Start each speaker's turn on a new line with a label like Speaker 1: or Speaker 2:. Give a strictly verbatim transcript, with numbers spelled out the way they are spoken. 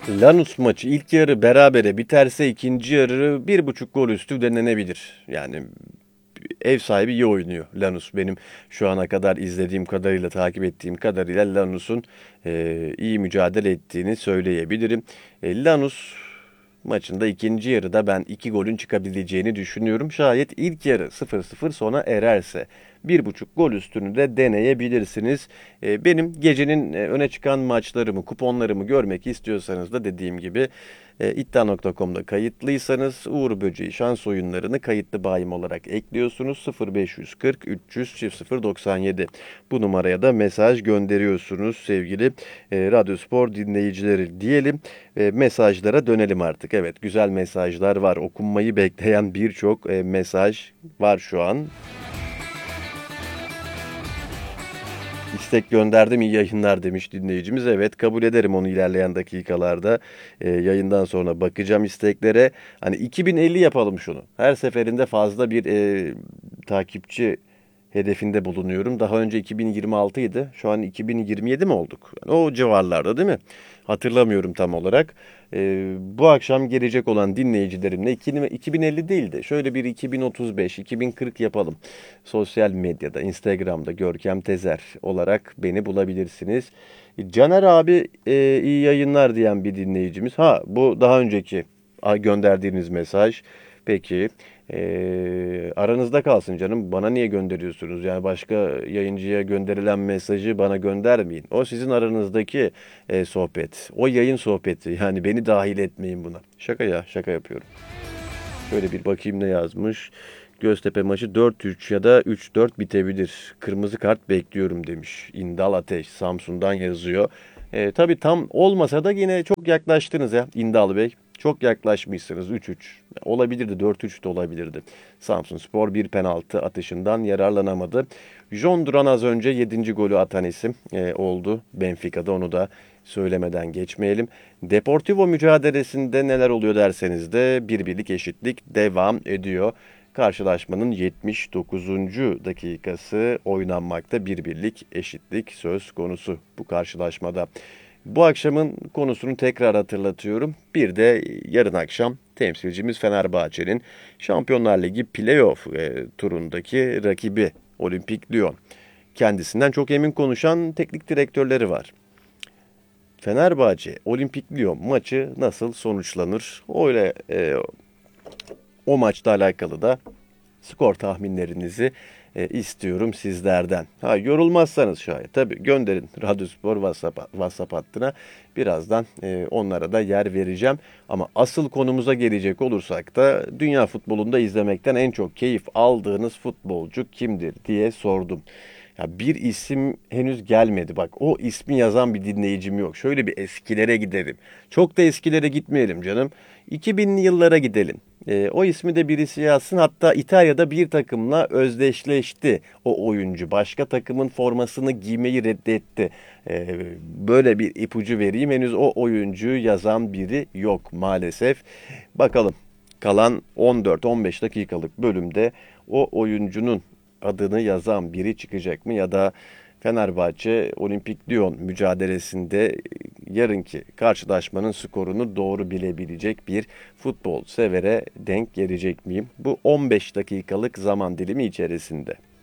Speaker 1: Lanús maçı ilk yarı berabere biterse ikinci yarı bir buçuk gol üstü denenebilir. Yani ev sahibi iyi oynuyor Lanús. Benim şu ana kadar izlediğim kadarıyla, takip ettiğim kadarıyla Lanús'un e, iyi mücadele ettiğini söyleyebilirim. E, Lanús maçında ikinci yarıda ben iki golün çıkabileceğini düşünüyorum. Şayet ilk yarı sıfır sıfır sona ererse bir buçuk gol üstünü de deneyebilirsiniz. E, benim gecenin e, öne çıkan maçlarımı, kuponlarımı görmek istiyorsanız da dediğim gibi e, iddia nokta com'da kayıtlıysanız Uğur Böceği şans oyunlarını kayıtlı bayim olarak ekliyorsunuz. sıfır beş kırk üç yüz sıfır doksan yedi bu numaraya da mesaj gönderiyorsunuz sevgili e, Radyospor dinleyicileri diyelim. E, mesajlara dönelim artık. Evet, güzel mesajlar var. Okunmayı bekleyen birçok e, mesaj var şu an. İstek gönderdim, iyi yayınlar demiş dinleyicimiz. Evet, kabul ederim onu ilerleyen dakikalarda. E, yayından sonra bakacağım isteklere. Hani iki bin elli yapalım şunu. Her seferinde fazla bir e, takipçi hedefinde bulunuyorum. Daha önce iki bin yirmi altı idi. Şu an iki bin yirmi yedi mi olduk? Yani o civarlarda değil mi? Hatırlamıyorum tam olarak. Ee, bu akşam gelecek olan dinleyicilerimle iki bin elli değil de şöyle bir iki bin otuz beş, iki bin kırk yapalım. Sosyal medyada, Instagram'da Görkem Tezer olarak beni bulabilirsiniz. Caner abi e, iyi yayınlar diyen bir dinleyicimiz. Ha, bu daha önceki gönderdiğiniz mesaj. Peki. Ee, aranızda kalsın canım. Bana niye gönderiyorsunuz? Yani başka yayıncıya gönderilen mesajı bana göndermeyin. O sizin aranızdaki e, sohbet. O yayın sohbeti. Yani beni dahil etmeyin buna. Şaka ya, şaka yapıyorum. Şöyle bir bakayım ne yazmış. Göztepe maçı dört üç ya da üç dört bitebilir. Kırmızı kart bekliyorum demiş. İndal Ateş Samsun'dan yazıyor. E, tabii tam olmasa da yine çok yaklaştınız ya İndal Bey. Çok yaklaşmışsınız. üç üç. Olabilirdi, dört üç de olabilirdi. Samsunspor bir penaltı atışından yararlanamadı. John Duran az önce yedinci golü atan isim e, oldu Benfica'da, onu da söylemeden geçmeyelim. Deportivo mücadelesinde neler oluyor derseniz de bir birlik eşitlik devam ediyor. Karşılaşmanın yetmiş dokuzuncu dakikası oynanmakta, bir birlik eşitlik söz konusu bu karşılaşmada. Bu akşamın konusunu tekrar hatırlatıyorum. Bir de yarın akşam temsilcimiz Fenerbahçe'nin Şampiyonlar Ligi playoff e, turundaki rakibi Olimpik Lyon. Kendisinden çok emin konuşan teknik direktörleri var. Fenerbahçe Olimpik Lyon maçı nasıl sonuçlanır? Öyle e, o maçla alakalı da skor tahminlerinizi e, istiyorum sizlerden. Ha, yorulmazsanız şayet tabii gönderin Radyospor WhatsApp, WhatsApp hattına. Birazdan e, onlara da yer vereceğim. Ama asıl konumuza gelecek olursak da dünya futbolunda izlemekten en çok keyif aldığınız futbolcu kimdir diye sordum. Ya bir isim henüz gelmedi. Bak, o ismi yazan bir dinleyicim yok. Şöyle bir eskilere gidelim. Çok da eskilere gitmeyelim canım. iki binli yıllara gidelim. E, o ismi de birisi yazsın. Hatta İtalya'da bir takımla özdeşleşti o oyuncu. Başka takımın formasını giymeyi reddetti. E, böyle bir ipucu vereyim. Henüz o oyuncuyu yazan biri yok maalesef. Bakalım, kalan on dört on beş dakikalık bölümde o oyuncunun adını yazan biri çıkacak mı, ya da Fenerbahçe Olimpik Lyon mücadelesinde yarınki karşılaşmanın skorunu doğru bilebilecek bir futbol severe denk gelecek miyim? Bu on beş dakikalık zaman dilimi içerisinde.